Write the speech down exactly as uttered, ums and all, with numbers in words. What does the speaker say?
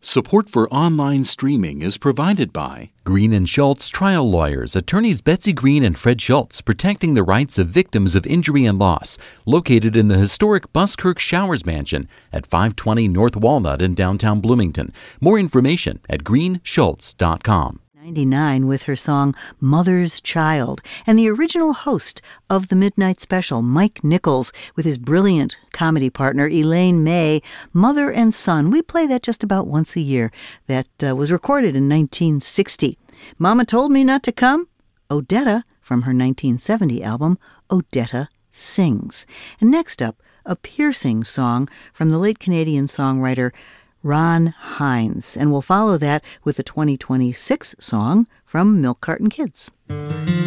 Support for online streaming is provided by Green and Schultz Trial Lawyers, attorneys Betsy Green and Fred Schultz, protecting the rights of victims of injury and loss, located in the historic Buskirk Showers Mansion at five twenty North Walnut in downtown Bloomington. More information at green schultz dot com. ninety-nine with her song Mother's Child, and the original host of the Midnight Special, Mike Nichols, with his brilliant comedy partner Elaine May, Mother and Son. We play that just about once a year. That uh, was recorded in nineteen sixty. Mama Told Me Not to Come, Odetta, from her nineteen seventy album, Odetta Sings. And next up, a piercing song from the late Canadian songwriter Ron Hynes, and we'll follow that with a twenty twenty-six song from Milk Carton Kids.